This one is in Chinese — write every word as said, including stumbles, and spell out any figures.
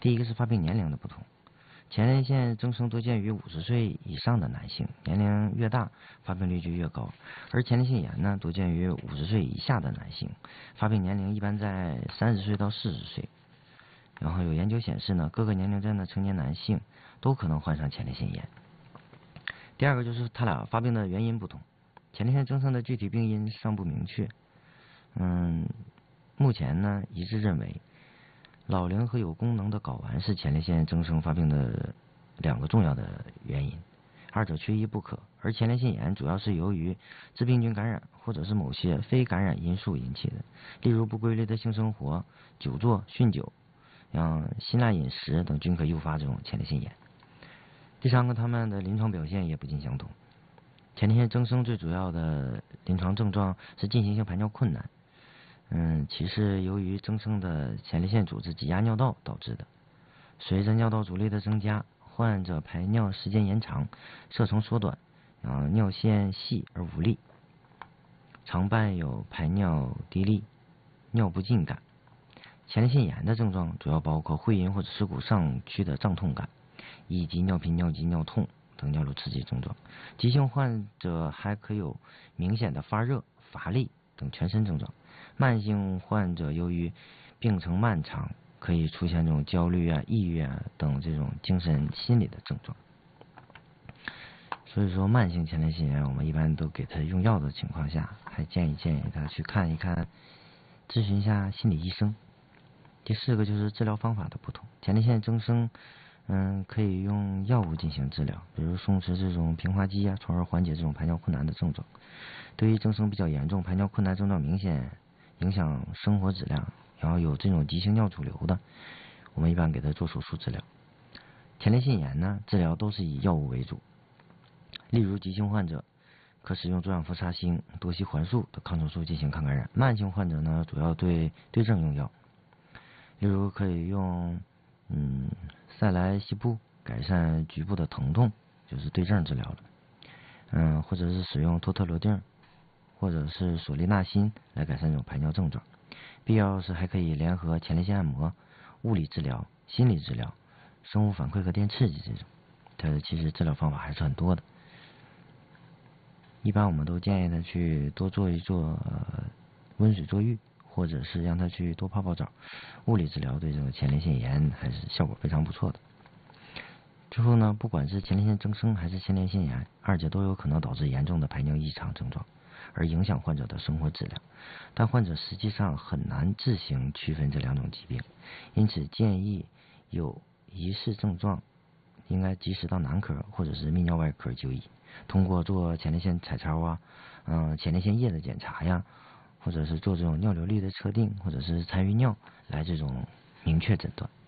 第一个是发病年龄的不同，前列腺增生多见于五十岁以上的男性，年龄越大，发病率就越高；而前列腺炎呢，多见于五十岁以下的男性，发病年龄一般在三十岁到四十岁。然后有研究显示呢，各个年龄段的成年男性都可能患上前列腺炎。第二个就是他俩发病的原因不同，前列腺增生的具体病因尚不明确。嗯，目前呢一致认为，老龄和有功能的睾丸是前列腺增生发病的两个重要的原因，二者缺一不可。而前列腺炎主要是由于致病菌感染或者是某些非感染因素引起的，例如不规律的性生活、久坐、酗酒、像辛辣饮食等均可诱发这种前列腺炎。第三个，他们的临床表现也不尽相同。前列腺增生最主要的临床症状是进行性排尿困难，嗯，其是由于增生的前列腺组织挤压尿道导致的。随着尿道阻力的增加，患者排尿时间延长，射程缩短，啊，尿线细而无力，常伴有排尿滴沥、尿不尽感。前列腺炎的症状主要包括会阴或者耻骨上区的胀痛感，以及尿频、尿急、尿痛等尿路刺激症状。急性患者还可有明显的发热、乏力等全身症状。慢性患者由于病程漫长，可以出现这种焦虑啊、抑郁啊等这种精神心理的症状。所以说，慢性前列腺炎我们一般都给他用药的情况下，还建议建议他去看一看，咨询一下心理医生。第四个就是治疗方法的不同，前列腺增生，嗯，可以用药物进行治疗，比如松弛这种平滑肌啊，从而缓解这种排尿困难的症状。对于增生比较严重、排尿困难症状明显影响生活质量，然后有这种急性尿阻流的，我们一般给他做手术治疗。前列腺炎呢，治疗都是以药物为主，例如急性患者可使用左氧氟沙星、多西环素的抗生素进行抗感染，慢性患者呢，主要对对症用药，例如可以用嗯塞来西布改善局部的疼痛，就是对症治疗了。嗯，或者是使用托特罗定或者是索利纳辛来改善这种排尿症状。必要时还可以联合前列腺按摩、物理治疗、心理治疗、生物反馈和电刺激这种，它其实治疗方法还是很多的。一般我们都建议他去多做一做、呃、温水坐浴，或者是让他去多泡泡澡。物理治疗对这个前列腺炎还是效果非常不错的。最后呢，不管是前列腺增生还是前列腺炎，二者都有可能导致严重的排尿异常症状，而影响患者的生活质量。但患者实际上很难自行区分这两种疾病，因此建议有疑似症状，应该及时到男科或者是泌尿外科就医，通过做前列腺彩超啊，嗯、呃，前列腺液的检查呀，或者是做这种尿流率的测定，或者是残余尿来这种明确诊断。